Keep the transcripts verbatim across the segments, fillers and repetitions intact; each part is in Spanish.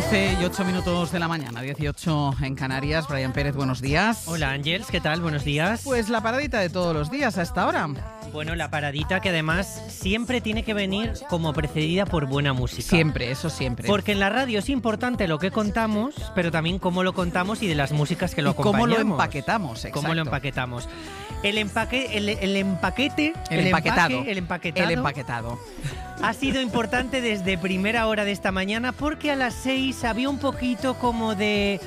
doce y ocho minutos de la mañana, dieciocho en Canarias. Brian Pérez, buenos días. Hola Ángels, ¿qué tal? Buenos días. Pues la paradita de todos los días a esta hora. Bueno, la paradita que además siempre tiene que venir como precedida por buena música. Siempre, eso siempre. Porque en la radio es importante lo que contamos, pero también cómo lo contamos y de las músicas que lo y acompañamos. Cómo lo empaquetamos, exacto. Cómo lo empaquetamos. El empaque, el, el empaquete, el, el empaquetado, empaque, el empaquetado, el empaquetado, ha sido importante desde primera hora de esta mañana porque a las seis había un poquito como de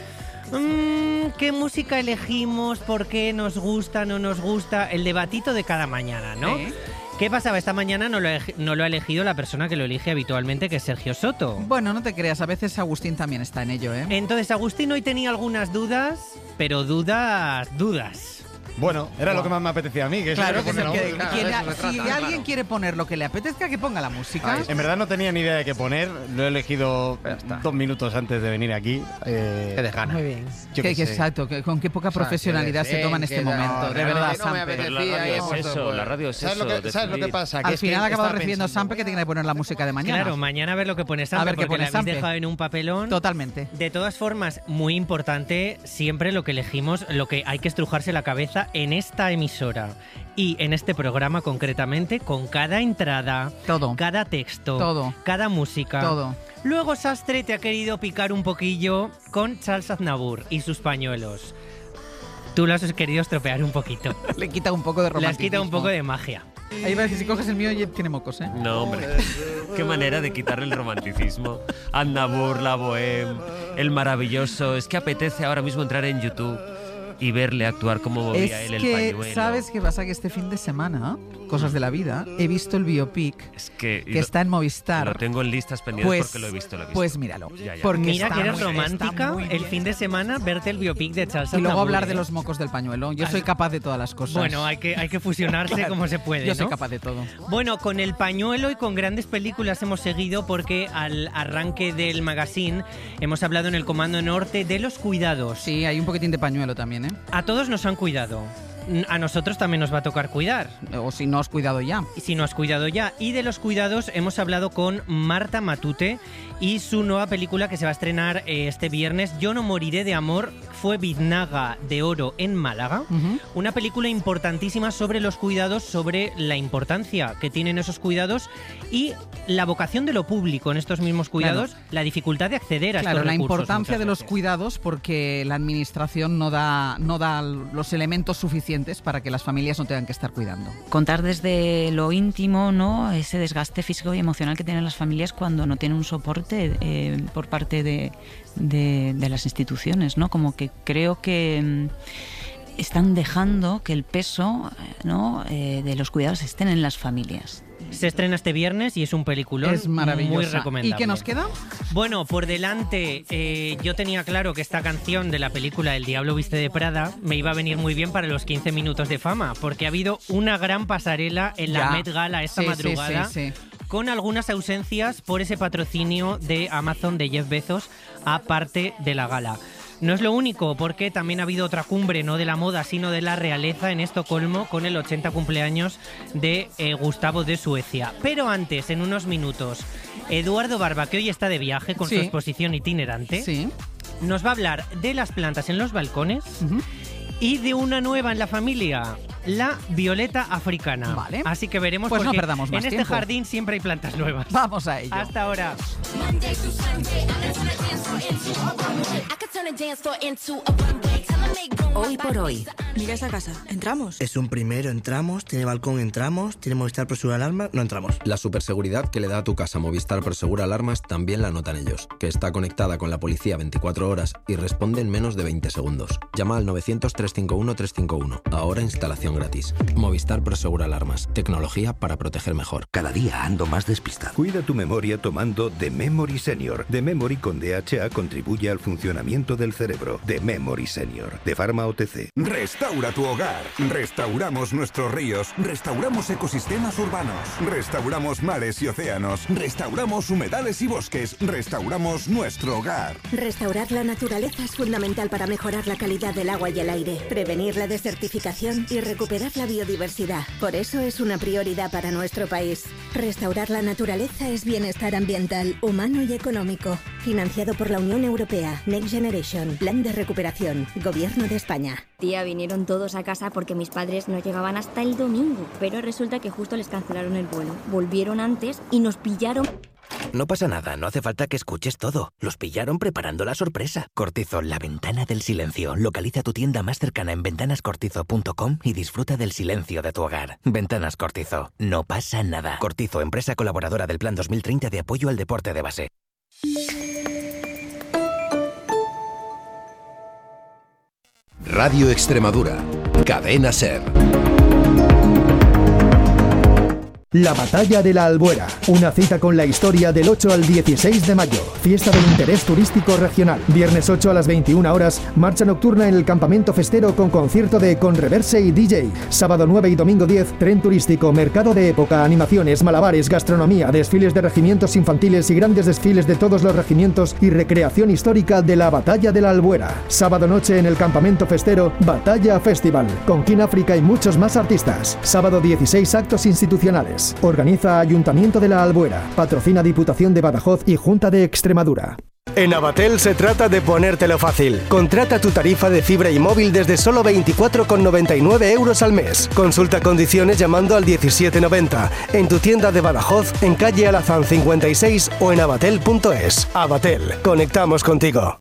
mmm, ¿qué música elegimos? ¿Por qué nos gusta? ¿No nos gusta? El debatito de cada mañana, ¿no? ¿Sí? ¿Qué pasaba? Esta mañana no lo, ha, no lo ha elegido la persona que lo elige habitualmente, que es Sergio Soto. Bueno, no te creas, a veces Agustín también está en ello, ¿eh? Entonces Agustín hoy tenía algunas dudas, pero dudas, dudas. Bueno, era wow. lo que más me apetecía a mí. Que claro, que, que, que, claro, que claro, si trata, alguien claro. quiere poner lo que le apetezca, que ponga la música. Ay, en verdad no tenía ni idea de qué poner. Lo he elegido dos minutos antes de venir aquí. Eh, qué desgana. Muy bien. Yo que, que que exacto, que con qué poca o sea, profesionalidad se toma en este momento. No, de verdad, no me Samper. la radio es eso, la radio es ¿Sabes eso. Lo que, ¿Sabes lo que pasa? Al que final es ha que acabado recibiendo Samper que tiene que poner la música de mañana. Claro, mañana a ver lo que pone Samper, a ver qué porque pone la habéis dejado en un papelón. Totalmente. De todas formas, muy importante siempre lo que elegimos, lo que hay que estrujarse la cabeza en esta emisora. Y en este programa concretamente, con cada entrada, todo, cada texto, todo, cada música, todo. Luego Sastre te ha querido picar un poquillo con Charles Aznavour y sus pañuelos. Tú lo has querido estropear un poquito. Le quita un poco de romanticismo. Le has quitado un poco de magia. Ahí va a decir, si coges el mío, tiene mocos, ¿eh? No, hombre. Qué manera de quitarle el romanticismo. Aznavour, la bohème, el maravilloso. Es que apetece ahora mismo entrar en YouTube y verle actuar como movía es él el que, pañuelo. ¿sabes qué pasa? Que este fin de semana, cosas de la vida, he visto el biopic es que, que lo, está en Movistar. Lo tengo en listas pendientes pues, porque lo he visto, lo he visto. Pues míralo. Ya, ya. Porque mira que eres muy, romántica el fin de semana verte el biopic de Charles Y luego Aznavour, hablar ¿eh? de los mocos del pañuelo. Yo soy capaz de todas las cosas. Bueno, hay que, hay que fusionarse claro, como se puede, Yo soy ¿no? capaz de todo. Bueno, con el pañuelo y con grandes películas hemos seguido porque al arranque del magazine hemos hablado en el Comando Norte de los cuidados. Sí, hay un poquitín de pañuelo también, ¿eh? A todos nos han cuidado. A nosotros también nos va a tocar cuidar. O si no has cuidado ya. Si no has cuidado ya. Y de los cuidados hemos hablado con Marta Matute y su nueva película que se va a estrenar eh, este viernes, Yo no moriré de amor, fue Biznaga de Oro en Málaga. Uh-huh. Una película importantísima sobre los cuidados, sobre la importancia que tienen esos cuidados y la vocación de lo público en estos mismos cuidados, claro. La dificultad de acceder a claro, estos recursos. Claro, la importancia de los veces. cuidados porque la administración no da, no da los elementos suficientes para que las familias no tengan que estar cuidando. Contar desde lo íntimo, ¿no? Ese desgaste físico y emocional que tienen las familias cuando no tienen un soporte eh, por parte de, de, de las instituciones, ¿no? Como que creo que mmm, están dejando que el peso, ¿no? eh, de los cuidados estén en las familias. Se estrena este viernes y es un peliculón es maravilloso. Muy recomendable. ¿Y qué nos queda? Bueno, por delante, eh, yo tenía claro que esta canción de la película El Diablo Viste de Prada me iba a venir muy bien para los quince minutos de fama, porque ha habido una gran pasarela en ya. la Met Gala esta sí, madrugada, sí, sí, sí. con algunas ausencias por ese patrocinio de Amazon de Jeff Bezos a parte de la gala. No es lo único, porque también ha habido otra cumbre, no de la moda, sino de la realeza en Estocolmo, con el ochenta cumpleaños de eh, Gustavo de Suecia. Pero antes, en unos minutos, Eduardo Barba, que hoy está de viaje con sí. su exposición itinerante, sí. nos va a hablar de las plantas en los balcones uh-huh. y de una nueva en la familia, la violeta africana. Vale. Así que veremos, pues porque no perdamos más en este tiempo. jardín siempre hay plantas nuevas. Vamos a ello. Hasta ahora. Hoy por hoy. Mira esa casa. ¿Entramos? Es un primero, entramos. Tiene balcón, entramos. Tiene Movistar Prosegur Alarmas, no entramos. La superseguridad que le da a tu casa Movistar Prosegur Alarmas también la notan ellos, que está conectada con la policía veinticuatro horas y responde en menos de veinte segundos. Llama al novecientos, trescientos cincuenta y uno, trescientos cincuenta y uno. Ahora instalación gratis. Movistar Prosegur Alarmas. Tecnología para proteger mejor. Cada día ando más despistado. Cuida tu memoria tomando The Memory Senior. The Memory con D H A contribuye al funcionamiento del cerebro. The Memory Senior. de Pharma O T C. Restaura tu hogar. Restauramos nuestros ríos. Restauramos ecosistemas urbanos. Restauramos mares y océanos. Restauramos humedales y bosques. Restauramos nuestro hogar. Restaurar la naturaleza es fundamental para mejorar la calidad del agua y el aire, prevenir la desertificación y recuperar la biodiversidad. Por eso es una prioridad para nuestro país. Restaurar la naturaleza es bienestar ambiental, humano y económico. Financiado por la Unión Europea. Next Generation. Plan de recuperación. Gobierno de España. Tía, vinieron todos a casa porque mis padres no llegaban hasta el domingo, pero resulta que justo les cancelaron el vuelo. Volvieron antes y nos pillaron... No pasa nada, no hace falta que escuches todo. Los pillaron preparando la sorpresa. Cortizo, la ventana del silencio. Localiza tu tienda más cercana en ventanas cortizo punto com y disfruta del silencio de tu hogar. Ventanas Cortizo. No pasa nada. Cortizo, empresa colaboradora del Plan dos mil treinta de apoyo al deporte de base. Radio Extremadura. Cadena SER. La Batalla de la Albuera, una cita con la historia del ocho al dieciséis de mayo, fiesta del interés turístico regional. Viernes ocho a las veintiuna horas, marcha nocturna en el campamento festero con concierto de Conreverse y D J. Sábado nueve y domingo diez, tren turístico, mercado de época, animaciones, malabares, gastronomía, desfiles de regimientos infantiles y grandes desfiles de todos los regimientos y recreación histórica de la Batalla de la Albuera. Sábado noche en el campamento festero, Batalla Festival, con King África y muchos más artistas. Sábado dieciséis, actos institucionales. Organiza Ayuntamiento de la Albuera, patrocina Diputación de Badajoz y Junta de Extremadura. En Avatel se trata de ponértelo fácil. Contrata tu tarifa de fibra y móvil desde solo veinticuatro con noventa y nueve euros al mes. Consulta condiciones llamando al diecisiete noventa, en tu tienda de Badajoz, en calle Alazán cincuenta y seis o en avatel punto es. Avatel, conectamos contigo.